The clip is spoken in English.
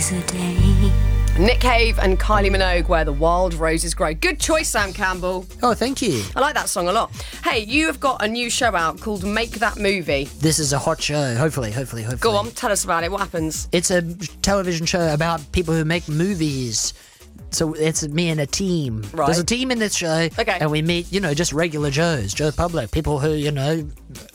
days a day. Nick Cave and Kylie Minogue, Where the Wild Roses Grow. Good choice, Sam Campbell. Oh, thank you. I like that song a lot. Hey, you have got a new show out called Make That Movie. This is a hot show, hopefully. Go on, tell us about it. What happens? It's a television show about people who make movies. So it's me and a team. Right. There's a team in this show. Okay. And we meet, just regular Joes, Joe Public, people who,